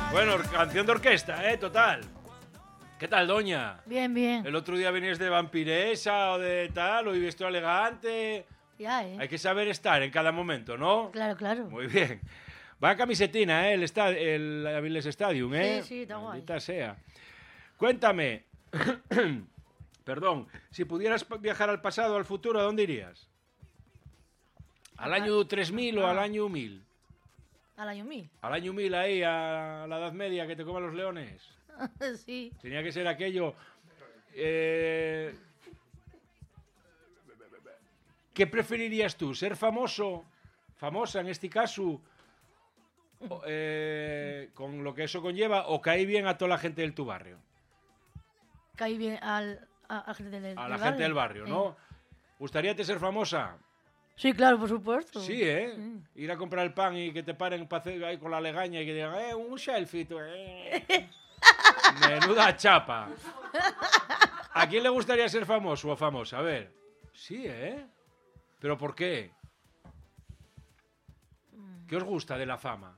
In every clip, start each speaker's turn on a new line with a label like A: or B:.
A: Bueno, canción de orquesta, total. ¿Qué tal, doña?
B: Bien, bien.
A: El otro día venías de vampiresa o de tal, hoy vestido elegante.
B: Ya,
A: Hay que saber estar en cada momento, ¿no?
B: Claro, claro.
A: Muy bien. Va camisetina, el Avilés Stadium,
B: Sí, sí, está guay.
A: Maldita sea. Cuéntame, perdón, si pudieras viajar al pasado o al futuro, ¿a dónde irías? ¿Al año 3000 o al año 1000?
B: Al año 1000.
A: Al año 1000 ahí, a la Edad Media, que te coman los leones.
B: Sí.
A: Tenía que ser aquello... ¿Qué preferirías tú? ¿Ser famoso, famosa en este caso, con lo que eso conlleva, o caer bien a toda la gente de tu barrio?
B: Caí bien a la gente del
A: A la
B: barrio.
A: gente del barrio, ¿no? ¿Gustaríate ser famosa?
B: Sí, claro, por supuesto.
A: Sí, Sí. Ir a comprar el pan y que te paren ahí con la legaña y que digan, un selfie, tú, Menuda chapa. ¿A quién le gustaría ser famoso o famosa? A ver. Sí, ¿Pero por qué? ¿Qué os gusta de la fama?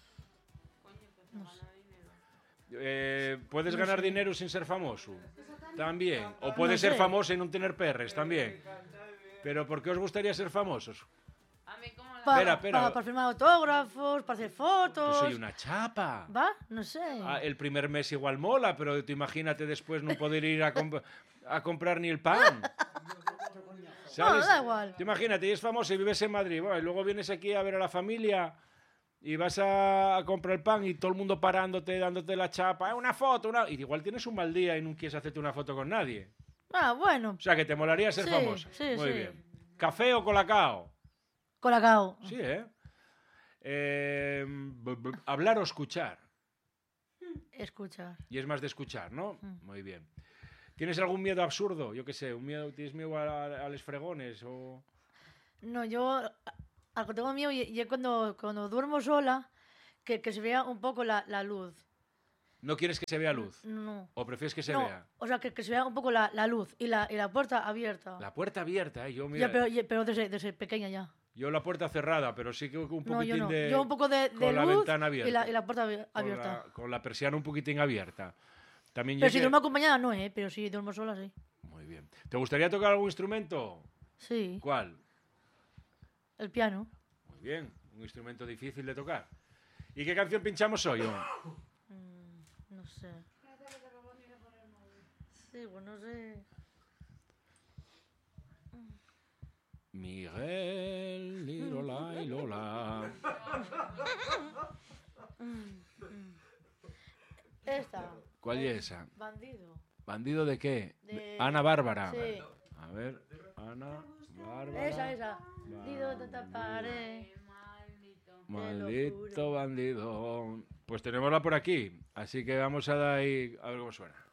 A: ¿Puedes ganar dinero sin ser famoso? También. O puedes ser famoso y no tener perres, también. ¿Pero por qué os gustaría ser famosos?
B: Para firmar autógrafos, para hacer fotos.
A: Yo soy una chapa.
B: ¿Va? No sé.
A: El primer mes igual mola, pero tú imagínate después no poder ir a comprar ni el pan. ¿Sabes?
B: No, da igual.
A: Tú imagínate, y es famoso y vives en Madrid, bueno, y luego vienes aquí a ver a la familia y vas a comprar el pan y todo el mundo parándote, dándote la chapa, una foto, y igual tienes un mal día y no quieres hacerte una foto con nadie.
B: Bueno.
A: O sea, que te molaría ser famosa.
B: Sí,
A: Muy
B: sí.
A: bien. ¿Café o colacao?
B: Colacao.
A: Sí, hablar o escuchar.
B: Escuchar.
A: Y es más de escuchar, ¿no? Muy bien. ¿Tienes algún miedo absurdo? Yo qué sé, ¿tienes miedo a los fregones o...?
B: No, yo al que tengo miedo y cuando duermo sola, que se vea un poco la luz.
A: ¿No quieres que se vea luz?
B: No.
A: ¿O prefieres que se
B: No,
A: vea?
B: o sea, que se vea un poco la luz y la puerta abierta.
A: La puerta abierta, Yo, mira,
B: pero desde pequeña ya.
A: yo la puerta cerrada, pero sí que un poquitín
B: No, yo no.
A: de...
B: Yo un poco de
A: con la
B: luz
A: ventana abierta.
B: y la puerta abierta.
A: Con la persiana un poquitín abierta. También
B: Pero si duermo acompañada no, pero si duermo sola sí.
A: Muy bien. ¿Te gustaría tocar algún instrumento?
B: Sí.
A: ¿Cuál?
B: El piano.
A: Muy bien. Un instrumento difícil de tocar. ¿Y qué canción pinchamos hoy?
B: No sé. Sí, pues no sé.
A: Miguel, Lirola y Lola.
B: Esta.
A: ¿Cuál es esa?
B: Bandido.
A: ¿Bandido de qué?
B: De...
A: Ana Bárbara.
B: Sí.
A: A ver, Ana Bárbara.
B: Esa. Bandido te taparé.
A: Maldito bandido. Pues tenémosla por aquí. Así que vamos a dar ahí a ver cómo suena.